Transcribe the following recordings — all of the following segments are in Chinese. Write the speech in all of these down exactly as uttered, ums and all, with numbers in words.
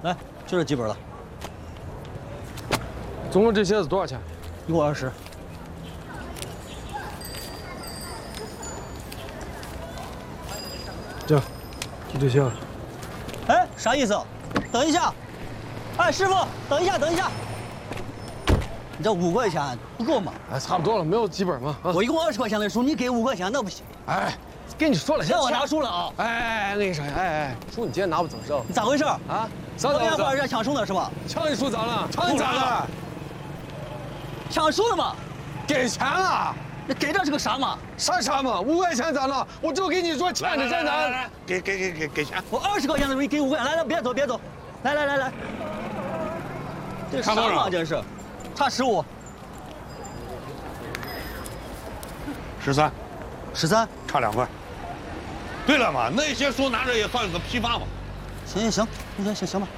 来，就这几本了。 总共这些是多少钱？ 一共二十。 这，就这些了。 哎，啥意思？等一下！哎，师傅，等一下，等一下！你这五块钱不够吗？ 哎，差不多了，没有几本吗？啊， 我一共二十块钱的书，你给五块钱那不行。 哎，跟你说了， 让我拿书了啊！ 哎哎哎，我跟你说，哎哎，书你今天拿不走是吧？ 你咋回事？ 啊？啥昨天咋回事？ 晚上抢书呢是吧？ 抢你书咋了？抢你咋了？ 抢书了吗？ 给钱了。 那给这是个啥嘛？ 啥啥嘛？五块钱咋了？我就跟你说欠着欠着。 给给给给给钱！ 我二十块钱的书，你给五块钱，来来，别走别走，来来来来。这啥嘛？这是，差十五。 十三， 十三， 差两块。对了嘛，那些书拿着也算个批发嘛。 行行行，行行行吧。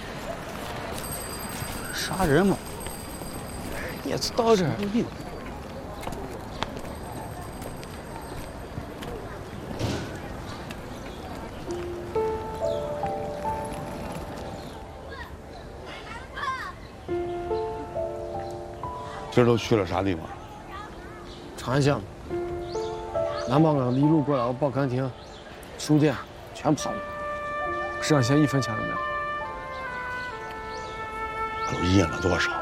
杀人嘛？ 也是到这儿。 今儿都去了啥地方？ 长安县。南宝岗一路过来，我报刊亭、书店全跑了，身上现一分钱都没有。 都印了多少？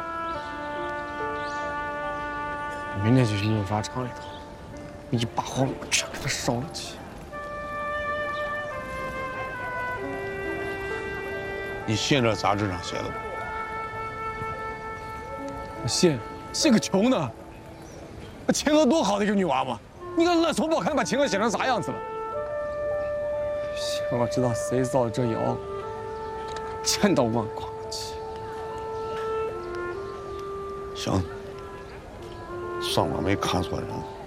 明天就去印刷厂里头，一把火我全给它烧了去。 你信这杂志上写的吗？ 我信，信个穷呢！秦娥多好的一个女娃娃，你看烂怂报刊把秦娥写成啥样子了？想要知道谁造的这谣，千刀万剐去。 行，算我没看错人。